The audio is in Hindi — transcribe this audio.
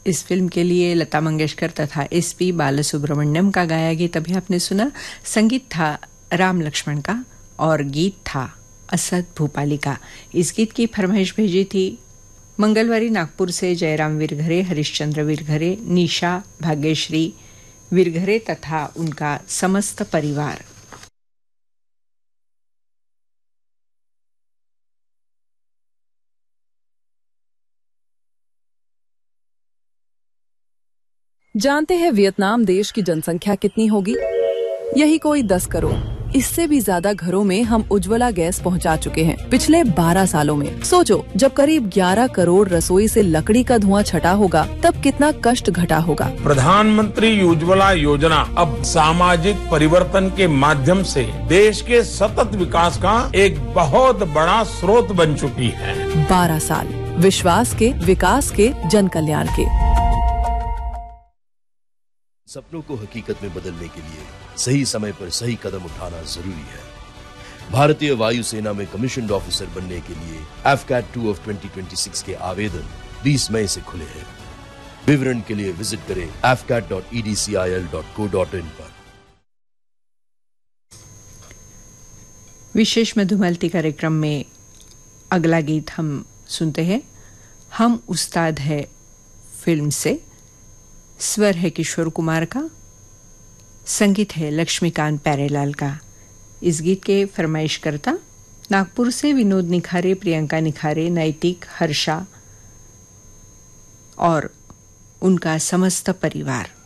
इस फिल्म के लिए लता मंगेशकर तथा एसपी बालसुब्रमण्यम का गाया गीत अभी आपने सुना। संगीत था राम लक्ष्मण का और गीत था असद भूपाली का। इस गीत की फरमाइश भेजी थी मंगलवारी नागपुर से जयराम वीरघरे, हरिश्चंद्र वीरघरे, निशा भाग्यश्री वीरघरे तथा उनका समस्त परिवार। जानते हैं वियतनाम देश की जनसंख्या कितनी होगी? यही कोई 10 करोड़। इससे भी ज्यादा घरों में हम उज्ज्वला गैस पहुंचा चुके हैं पिछले 12 सालों में। सोचो, जब करीब 11 करोड़ रसोई से लकड़ी का धुआं छटा होगा तब कितना कष्ट घटा होगा। प्रधानमंत्री उज्ज्वला योजना अब सामाजिक परिवर्तन के माध्यम से देश के सतत विकास का एक बहुत बड़ा स्रोत बन चुकी है। 12 साल विश्वास के, विकास के, जन कल्याण के। सपनों को हकीकत में बदलने के लिए सही समय पर सही कदम उठाना जरूरी है। भारतीय वायुसेना में कमीशन्ड ऑफिसर बनने के लिए AFCAT 2 of 2026 के आवेदन 20 मई से खुले हैं। विवरण के लिए विजिट करें afcat.edcil.co.in पर। विशेष मधुमालती कार्यक्रम में अगला गीत हम सुनते हैं। हम उस्ताद है फिल्म से। स्वर है किशोर कुमार का, संगीत है लक्ष्मीकांत प्यारेलाल का। इस गीत के फरमाइशकर्ता नागपुर से विनोद निखारे, प्रियंका निखारे, नैतिक, हर्षा और उनका समस्त परिवार।